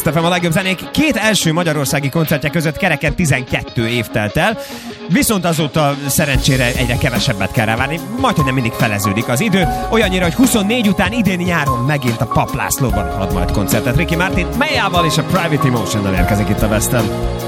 Kiss FM, a legjobb zenék. Két első magyarországi koncertje között kereken 12 év telt el, viszont azóta szerencsére egyre kevesebbet kell rávárni, majdhogy nem mindig feleződik az idő, olyannyira, hogy 24 után idén nyáron megint a Pap Lászlóban ad majd koncertet. Ricky Martin Mayával és a Private Emotionnal érkezik itt a West End.